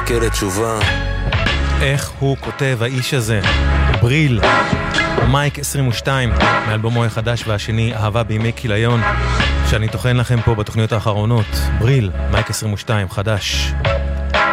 מחכה לתשובה. איך הוא כותב האיש הזה? בריל, מייק 22, מאלבומו החדש והשני, אהבה בימי כיליון, שאני תוכן לכם פה בתוכניות האחרונות. בריל, מייק 22, חדש.